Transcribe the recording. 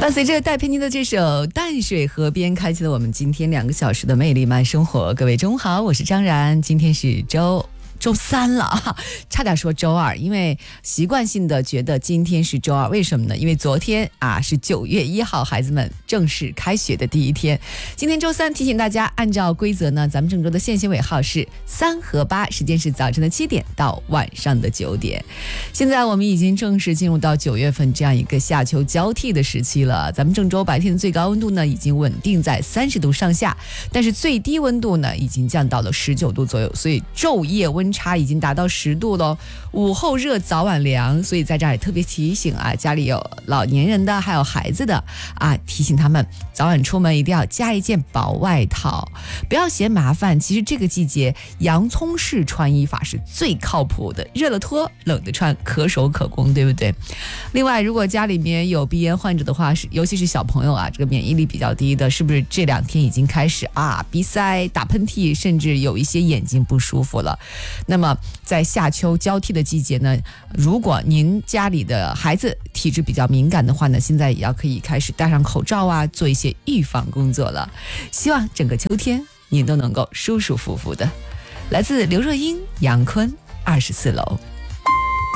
伴随着戴佩妮的这首《淡水河边》，开启了我们今天2个小时的魅力慢生活。各位中午好，我是张然，今天是周三了，差点说周二，因为习惯性的觉得今天是周二，为什么呢？因为昨天是9月1号，孩子们正式开学的第一天。今天周三，提醒大家，按照规则呢，咱们郑州的限行尾号是3和8，时间是早晨的7点到晚上的9点。现在我们已经正式进入到9月份这样一个夏秋交替的时期了。咱们郑州白天的最高温度呢，已经稳定在30度上下，但是最低温度呢，已经降到了19度左右，所以昼夜温差已经达到10度了。午后热，早晚凉，所以在这儿也特别提醒家里有老年人的还有孩子的提醒他们早晚出门一定要加一件薄外套，不要嫌麻烦。其实这个季节洋葱式穿衣法是最靠谱的，热了脱，冷的穿，可守可攻，对不对？另外，如果家里面有鼻炎患者的话，尤其是小朋友这个免疫力比较低的，是不是这2天已经开始鼻塞、打喷嚏，甚至有一些眼睛不舒服了？那么在夏秋交替的季节呢，如果您家里的孩子体质比较敏感的话呢，现在也要可以开始戴上口罩做一些预防工作了。希望整个秋天您都能够舒舒服服的。来自刘若英、杨坤，24楼。